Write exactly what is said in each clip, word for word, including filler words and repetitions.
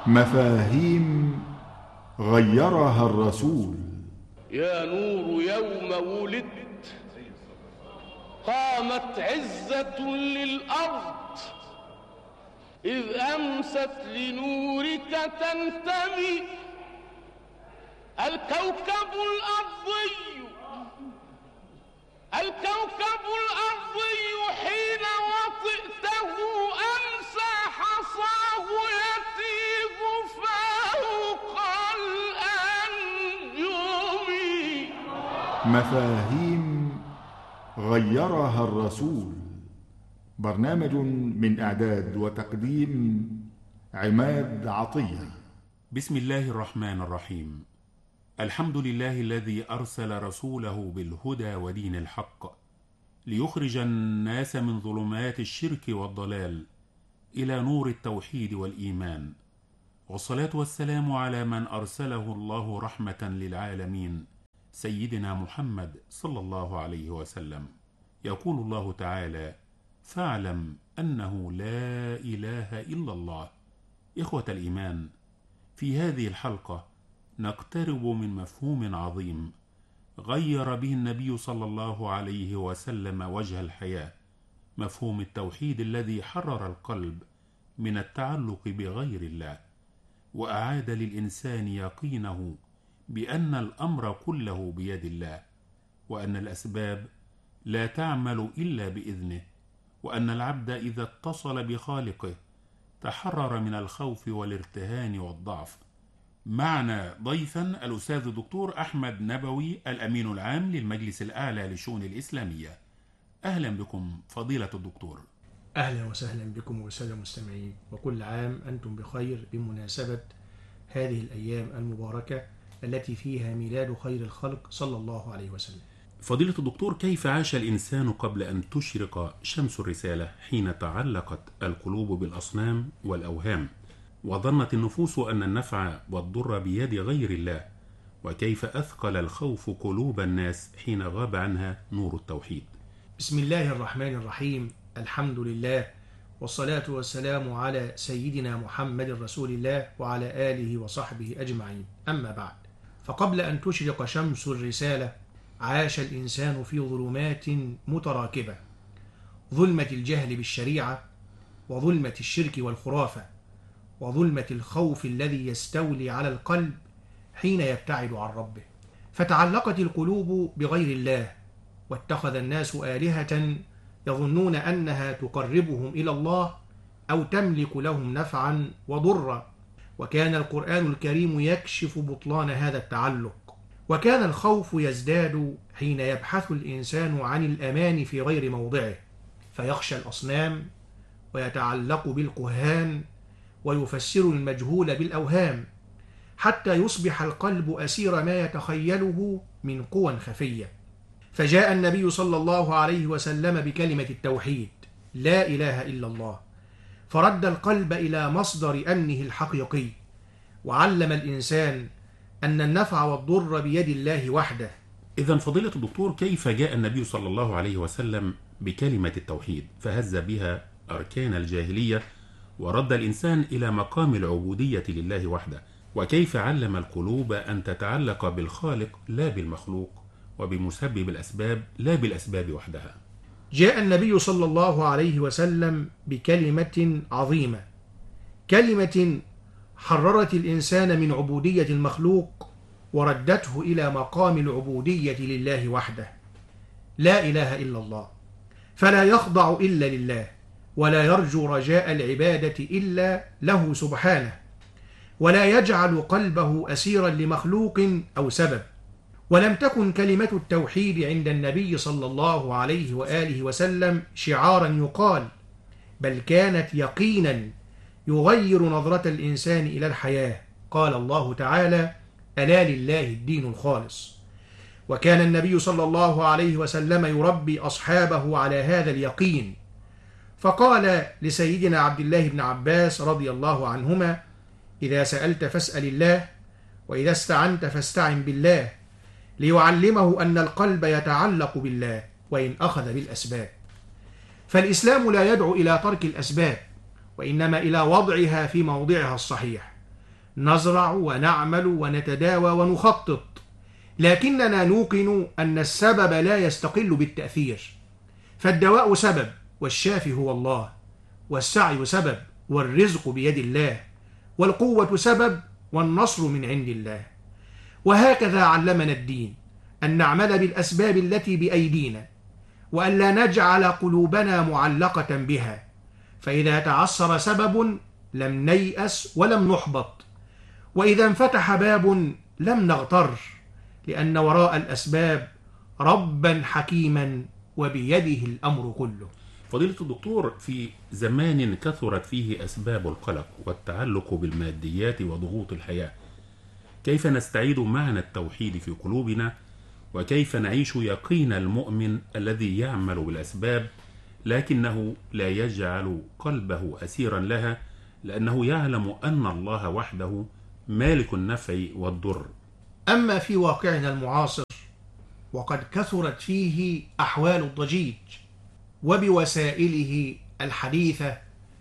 مفاهيم غيرها الرسول. يا نور يوم ولدت قامت عزة للأرض، إذ أمست لنورك تنتمي الكوكب الأرضي الكوكب الأرضي حين وطئته أمسى حصاه يتيب فوق الأنجم. مفاهيم غيرها الرسول، برنامج من إعداد وتقديم عماد عطية. بسم الله الرحمن الرحيم. الحمد لله الذي أرسل رسوله بالهدى ودين الحق ليخرج الناس من ظلمات الشرك والضلال إلى نور التوحيد والإيمان، والصلاة والسلام على من أرسله الله رحمة للعالمين سيدنا محمد صلى الله عليه وسلم. يقول الله تعالى: فاعلم أنه لا إله إلا الله. إخوة الإيمان، في هذه الحلقة نقترب من مفهوم عظيم غير به النبي صلى الله عليه وسلم وجه الحياة، مفهوم التوحيد الذي حرر القلب من التعلق بغير الله، وأعاد للإنسان يقينه بأن الأمر كله بيد الله، وأن الأسباب لا تعمل إلا بإذنه، وأن العبد إذا اتصل بخالقه تحرر من الخوف والارتهان والضعف. معنا ضيفا الأستاذ الدكتور أحمد نبوي، الأمين العام للمجلس الأعلى للشؤون الإسلامية. أهلا بكم فضيلة الدكتور. أهلا وسهلا بكم والسادة المستمعين، وكل عام أنتم بخير بمناسبة هذه الأيام المباركة التي فيها ميلاد خير الخلق صلى الله عليه وسلم. فضيلة الدكتور، كيف عاش الإنسان قبل أن تشرق شمس الرسالة حين تعلقت القلوب بالأصنام والأوهام، وظنت النفوس أن النفع والضر بيد غير الله؟ وكيف أثقل الخوف قلوب الناس حين غاب عنها نور التوحيد؟ بسم الله الرحمن الرحيم. الحمد لله، والصلاة والسلام على سيدنا محمد رسول الله وعلى آله وصحبه أجمعين. أما بعد، فقبل أن تشرق شمس الرسالة عاش الإنسان في ظلمات متراكبة: ظلمة الجهل بالشريعة، وظلمة الشرك والخرافة، وظلمة الخوف الذي يستولي على القلب حين يبتعد عن ربه. فتعلقت القلوب بغير الله، واتخذ الناس آلهة يظنون أنها تقربهم إلى الله أو تملك لهم نفعا وضرا، وكان القرآن الكريم يكشف بطلان هذا التعلق. وكان الخوف يزداد حين يبحث الإنسان عن الأمان في غير موضعه، فيخشى الأصنام ويتعلق بالكهان ويفسر المجهول بالأوهام، حتى يصبح القلب أسير ما يتخيله من قوى خفية. فجاء النبي صلى الله عليه وسلم بكلمة التوحيد: لا إله إلا الله، فرد القلب إلى مصدر أمنه الحقيقي، وعلم الإنسان أن النفع والضر بيد الله وحده. إذن فضيلة الدكتور، كيف جاء النبي صلى الله عليه وسلم بكلمة التوحيد فهز بها أركان الجاهلية ورد الإنسان إلى مقام العبودية لله وحده؟ وكيف علم القلوب أن تتعلق بالخالق لا بالمخلوق، وبمسبب الأسباب لا بالأسباب وحدها؟ جاء النبي صلى الله عليه وسلم بكلمة عظيمة، كلمة حررت الإنسان من عبودية المخلوق وردته إلى مقام العبودية لله وحده. لا إله إلا الله، فلا يخضع إلا لله، ولا يرجو رجاء العبادة إلا له سبحانه، ولا يجعل قلبه أسيرا لمخلوق أو سبب. ولم تكن كلمة التوحيد عند النبي صلى الله عليه وآله وسلم شعارا يقال، بل كانت يقينا يغير نظرة الإنسان إلى الحياة. قال الله تعالى: ألا لله الدين الخالص. وكان النبي صلى الله عليه وسلم يربي أصحابه على هذا اليقين، فقال لسيدنا عبد الله بن عباس رضي الله عنهما: إذا سألت فاسأل الله، وإذا استعنت فاستعن بالله، ليعلمه أن القلب يتعلق بالله وإن أخذ بالأسباب. فالإسلام لا يدعو إلى ترك الأسباب، وإنما إلى وضعها في موضعها الصحيح، نزرع ونعمل ونتداوى ونخطط، لكننا نوقن أن السبب لا يستقل بالتأثير، فالدواء سبب والشافي هو الله، والسعي سبب والرزق بيد الله، والقوة سبب والنصر من عند الله. وهكذا علمنا الدين أن نعمل بالأسباب التي بأيدينا، وأن لا نجعل قلوبنا معلقة بها، فإذا تعثر سبب لم نيأس ولم نحبط، وإذا انفتح باب لم نغتر، لأن وراء الأسباب ربا حكيما وبيده الأمر كله. فضيلة الدكتور، في زمان كثرت فيه أسباب القلق والتعلق بالماديات وضغوط الحياة، كيف نستعيد معنى التوحيد في قلوبنا، وكيف نعيش يقين المؤمن الذي يعمل بالأسباب لكنه لا يجعل قلبه أسيرا لها، لأنه يعلم أن الله وحده مالك النفع والضر؟ أما في واقعنا المعاصر وقد كثرت فيه أحوال الضجيج وبوسائله الحديثة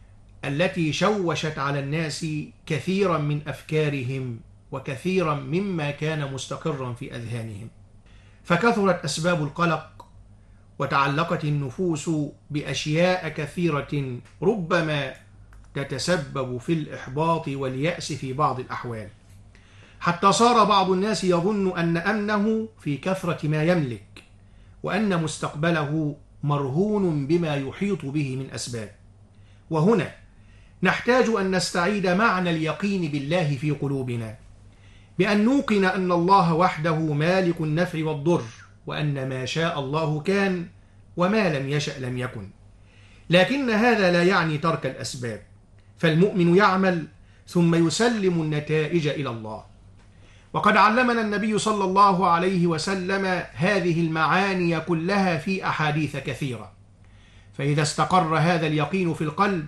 التي شوشت على الناس كثيرا من أفكارهم وكثيرا مما كان مستقرا في أذهانهم، فكثرت أسباب القلق وتعلقت النفوس بأشياء كثيرة ربما تتسبب في الإحباط واليأس في بعض الأحوال، حتى صار بعض الناس يظن أن أمنه في كثرة ما يملك، وأن مستقبله مرهون بما يحيط به من أسباب. وهنا نحتاج أن نستعيد معنى اليقين بالله في قلوبنا، بأن نوقن أن الله وحده مالك النفع والضر، وأن ما شاء الله كان وما لم يشأ لم يكن. لكن هذا لا يعني ترك الأسباب، فالمؤمن يعمل ثم يسلم النتائج إلى الله. وقد علمنا النبي صلى الله عليه وسلم هذه المعاني كلها في أحاديث كثيرة، فإذا استقر هذا اليقين في القلب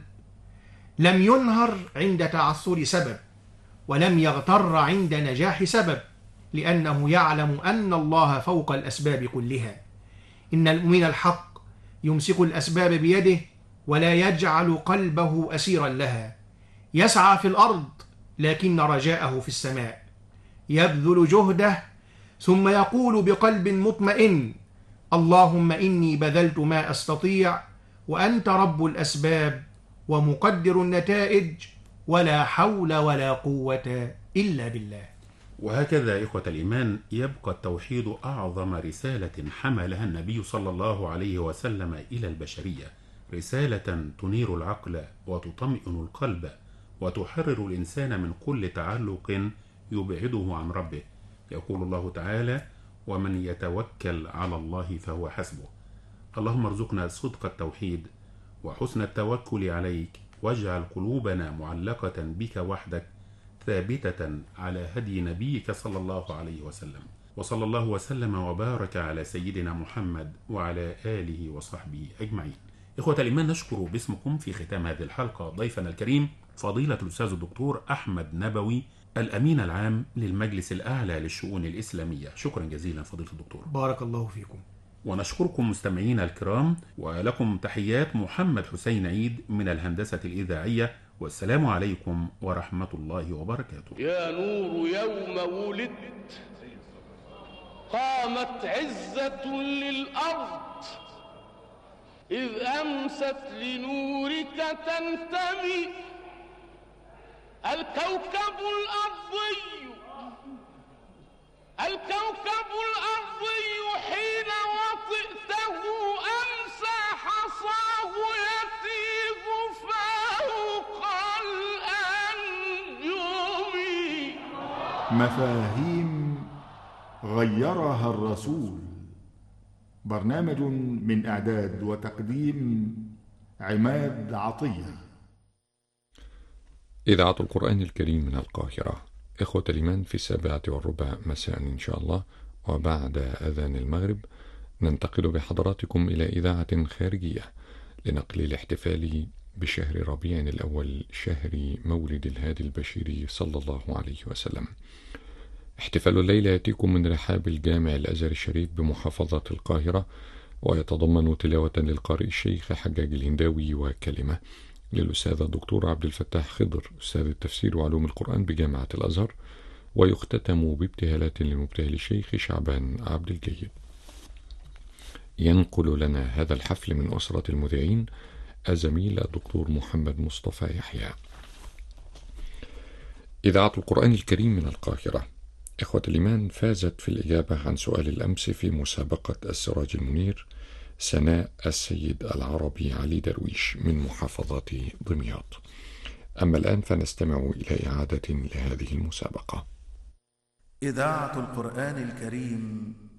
لم ينهر عند تعثر سبب، ولم يغتر عند نجاح سبب، لأنه يعلم أن الله فوق الأسباب كلها. إن المؤمن الحق يمسك الأسباب بيده ولا يجعل قلبه أسيرا لها، يسعى في الأرض لكن رجاءه في السماء، يبذل جهده ثم يقول بقلب مطمئن: اللهم إني بذلت ما أستطيع، وأنت رب الأسباب ومقدر النتائج، ولا حول ولا قوة إلا بالله. وهكذا إخوة الإيمان يبقى التوحيد أعظم رسالة حملها النبي صلى الله عليه وسلم إلى البشرية، رسالة تنير العقل وتطمئن القلب وتحرر الإنسان من كل تعلق يبعده عن ربه. يقول الله تعالى: ومن يتوكل على الله فهو حسبه. اللهم ارزقنا صدق التوحيد وحسن التوكل عليك، واجعل قلوبنا معلقة بك وحدك، ثابتة على هدي نبيك صلى الله عليه وسلم. وصلى الله وسلم وبارك على سيدنا محمد وعلى آله وصحبه أجمعين. إخوة الإيمان، نشكر باسمكم في ختام هذه الحلقة ضيفنا الكريم فضيلة الأستاذ الدكتور أحمد نبوي، الأمين العام للمجلس الأعلى للشؤون الإسلامية. شكرا جزيلا فضيلة الدكتور. بارك الله فيكم. ونشكركم مستمعينا الكرام، ولكم تحيات محمد حسين عيد من الهندسة الإذاعية، والسلام عليكم ورحمة الله وبركاته. يا نور يوم ولدت قامت عزة للأرض، إذ أمست لنورك تنتمي الكوكب الأرضي الكوكب الأرضي حين وطئته أمسى حصاه يتيب فوق الأنجم. مفاهيم غيرها الرسول. برنامج من إعداد وتقديم عماد عطية. إذاعة القرآن الكريم من القاهرة. إخوة الإيمان، في السابعة والربع مساء إن شاء الله، وبعد أذان المغرب ننتقل بحضراتكم إلى إذاعة خارجية لنقل الاحتفال بشهر ربيع الأول، شهر مولد الهادي البشيري صلى الله عليه وسلم. احتفال الليلة يأتيكم من رحاب الجامع الأزهر الشريف بمحافظة القاهرة، ويتضمن تلاوة للقارئ الشيخ حجاج الهنداوي وكلمة، للأستاذ الدكتور عبد الفتاح خضر أستاذ التفسير وعلوم القرآن بجامعة الأزهر، ويختتم بابتهالات للمبتهل الشيخ شعبان عبد الجيد. ينقل لنا هذا الحفل من أسرة المذيعين الزميل الدكتور محمد مصطفى يحيى. إذاعة القرآن الكريم من القاهرة. إخوة الإيمان، فازت في الإجابة عن سؤال الأمس في مسابقة السراج المنير سناء السيد العربي علي درويش من محافظة دمياط. أما الآن فنستمع إلى إعادة لهذه المسابقة. إذاعة القرآن الكريم